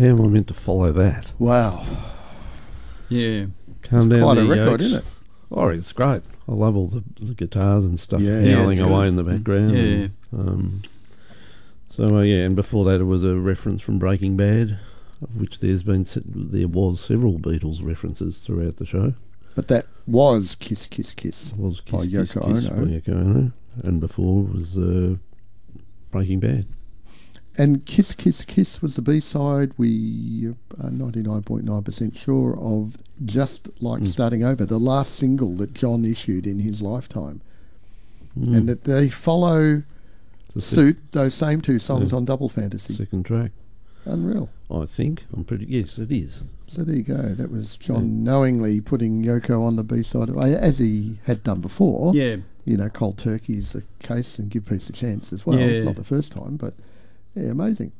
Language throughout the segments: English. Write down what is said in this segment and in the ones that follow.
How am I meant to follow that? Wow. Yeah. Come down Quite there, a record, Yokes. isn't it? Oh, it's great. I love all the guitars and stuff Yeah. howling Yeah, it's away good. in the background. Yeah. And before that, it was a reference from Breaking Bad, of which there was several Beatles references throughout the show. But that was Kiss, Kiss, Kiss. It was By Kiss, Yoko Kiss, Ono. by Yoko Ono, and before was Breaking Bad. And Kiss, Kiss, Kiss was the B-side, we are 99.9% sure of, Just Like Starting Over, the last single that John issued in his lifetime. And that they follow suit those same two songs on Double Fantasy. Second track, Unreal. I think. Yes, it is. So there you go. That was John knowingly putting Yoko on the B-side, as he had done before. Yeah. You know, Cold Turkey's a case and Give Peace a Chance as well. Yeah. It's not the first time, but yeah, amazing.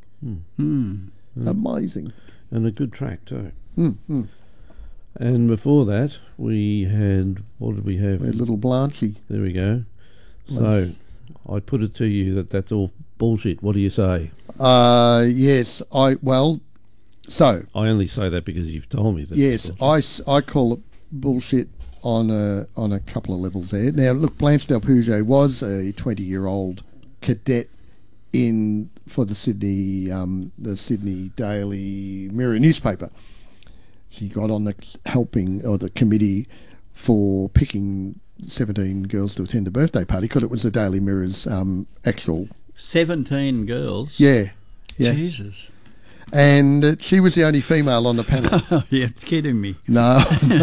Amazing. And a good track too. Mm. And before that, we had, what did we have? We had Little Blanchy. There we go. So, I put it to you that that's all bullshit. What do you say? Yes, I only say that because you've told me that. yes, I call it bullshit on a couple of levels there. Now, look, Blanche Del Puget was a 20-year-old cadet for the Sydney Daily Mirror newspaper. She got on the committee for picking 17 girls to attend the birthday party because it was the Daily Mirror's actual 17 girls. yeah. Jesus. And she was the only female on the panel. You're kidding me. No,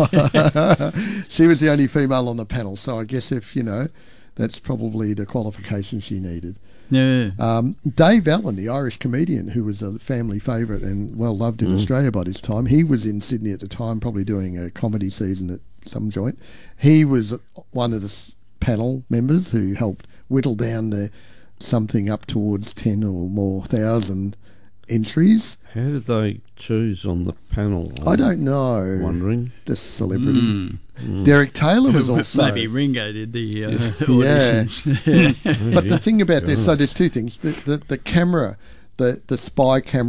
she was the only female on the panel. So I guess that's probably the qualification she needed. Yeah. Dave Allen, the Irish comedian who was a family favourite and well loved in Australia by this time, he was in Sydney at the time, probably doing a comedy season at some joint. He was one of the panel members who helped whittle down something up towards 10 or more thousand entries. How did they choose on the panel? I don't know. Wondering. The celebrity. Derek Taylor was also... Maybe Ringo did the Yeah. auditions. But the thing about this, so there's two things. The camera, the spy camera